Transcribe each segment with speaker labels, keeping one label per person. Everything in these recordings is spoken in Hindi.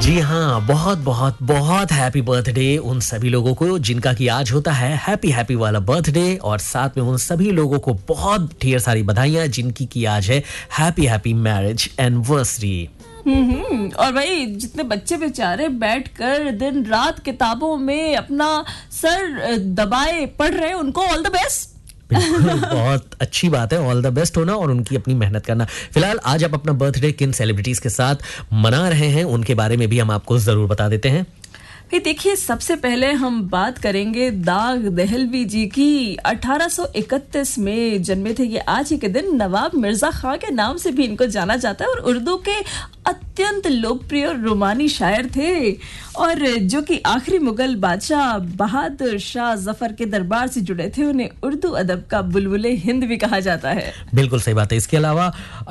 Speaker 1: जी हाँ, बहुत बहुत बहुत हैप्पी बर्थडे उन सभी लोगों को जिनका कि आज होता है हैप्पी हैप्पी वाला बर्थडे, और साथ में उन सभी लोगों को बहुत ढेर सारी बधाइयाँ जिनकी कि आज है हैप्पी हैप्पी मैरिज एनिवर्सरी।
Speaker 2: और भाई जितने बच्चे बेचारे बैठकर दिन रात किताबों में अपना सर दबाए पढ़ रहे हैं, उनको ऑल द बेस्ट।
Speaker 1: बिल्कुल, बहुत अच्छी बात है, ऑल द बेस्ट होना और उनकी अपनी मेहनत करना। फिलहाल आज आप अपना बर्थडे किन सेलिब्रिटीज के साथ मना रहे हैं उनके बारे में भी हम आपको जरूर बता देते हैं।
Speaker 2: देखिए, सबसे पहले हम बात करेंगे दाग दहलवी जी की। 1831 में जन्मे थे ये आज ही के दिन। नवाब मिर्जा खां के नाम से भी इनको जाना जाता है और उर्दू के अत्यंत लोकप्रिय रोमानी शायर थे, और जो कि आखिरी मुगल बादशाह बहादुर शाह जफर के दरबार से जुड़े थे। उन्हें उर्दू अदब का बुलबुले हिंद भी कहा जाता है।
Speaker 1: बिल्कुल सही बात है। इसके अलावा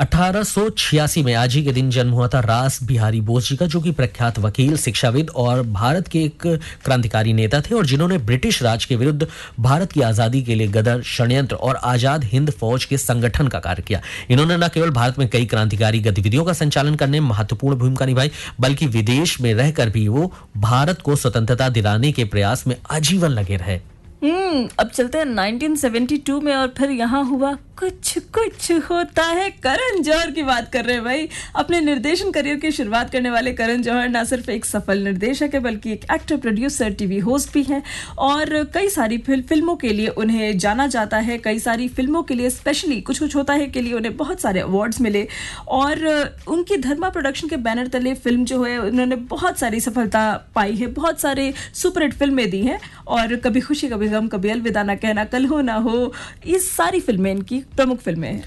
Speaker 1: 1886 में आज ही के दिन जन्म हुआ था रास बिहारी बोस जी का, जो कि प्रख्यात वकील, शिक्षाविद और भारत के एक क्रांतिकारी नेता थे, और जिन्होंने ब्रिटिश राज के विरुद्ध भारत की आजादी के लिए गदर, षड्यंत्र और आजाद हिंद फौज के संगठन का कार्य किया। इन्होंने न केवल भारत में कई क्रांतिकारी गतिविधियों का संचालन करने में महत्वपूर्ण भूमिका निभाई, बल्कि विदेश में रहकर भी वो भारत को स्वतंत्रता दिलाने के प्रयास में आजीवन लगे रहे।
Speaker 2: अब चलते हैं 1972 में, और फिर यहाँ हुआ कुछ कुछ होता है। करण जौहर की बात कर रहे हैं भाई। अपने निर्देशन करियर की शुरुआत करने वाले करण जौहर न सिर्फ एक सफल निर्देशक है, बल्कि एक एक्टर, प्रोड्यूसर, टीवी होस्ट भी हैं, और कई सारी फिल्मों के लिए उन्हें जाना जाता है। कई सारी फिल्मों के लिए, स्पेशली कुछ कुछ होता है के लिए उन्हें बहुत सारे अवार्ड्स मिले, और उनकी धर्मा प्रोडक्शन के बैनर तले फिल्म जो है उन्होंने बहुत सारी सफलता पाई है, बहुत सारे सुपरहिट फिल्में दी हैं, और कभी खुशी कभी गम, कभी अलविदा ना कहना, कल हो ना हो, ये सारी फिल्में इनकी प्रमुख फिल्में हैं।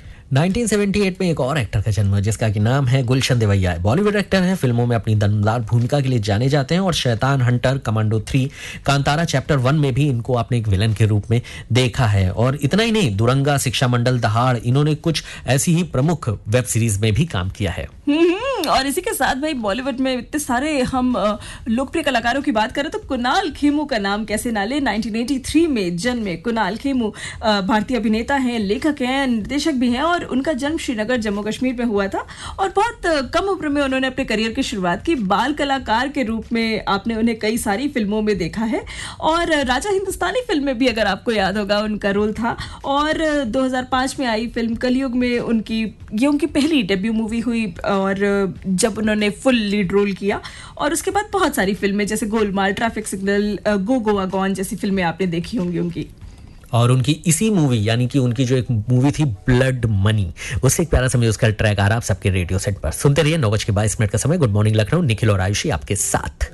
Speaker 1: 1978 में एक और एक्टर का जन्म है जिसका कि नाम है गुलशन देवैया। बॉलीवुड एक्टर हैं, फिल्मों में अपनी दमदार भूमिका के लिए जाने जाते हैं, और शैतान हंटर, कमांडो 3, कांतारा चैप्टर 1 में भी इनको आपने एक विलन के रूप में देखा है। और इतना ही नहीं, दुरंगा, शिक्षा मंडल, दहाड़, इन्होंने कुछ ऐसी ही प्रमुख वेब सीरीज में भी काम किया है।
Speaker 2: और इसी के साथ भाई बॉलीवुड में इतने सारे हम लोकप्रिय कलाकारों की बात करें तो कुणाल खेमू का नाम कैसे ना ले। 1983 में जन्मे कुणाल खेमू भारतीय अभिनेता हैं, लेखक हैं, निर्देशक भी हैं, और उनका जन्म श्रीनगर, जम्मू कश्मीर में हुआ था, और बहुत कम उम्र में उन्होंने अपने करियर की शुरुआत की। बाल कलाकार के रूप में आपने उन्हें कई सारी फिल्मों में देखा है, और राजा हिंदुस्तानी फिल्म में भी अगर आपको याद होगा उनका रोल था, और 2005 में आई फिल्म कलयुग में उनकी पहली डेब्यू मूवी हुई, और जब उन्होंने फुल लीड रोल किया। और उसके बाद बहुत सारी फिल्में जैसे गोलमाल, ट्रैफिक सिग्नल, गो गोवा गॉन जैसी फिल्में आपने देखी होंगी उनकी।
Speaker 1: और उनकी इसी मूवी, यानी कि उनकी जो एक मूवी थी ब्लड मनी, उससे एक प्यारा सा म्यूजिकल ट्रैक आ रहा है आप सबके रेडियो सेट पर। सुनते रहिए। 9:22 का समय। गुड मॉर्निंग लखनऊ, निखिल और आयुषी आपके साथ।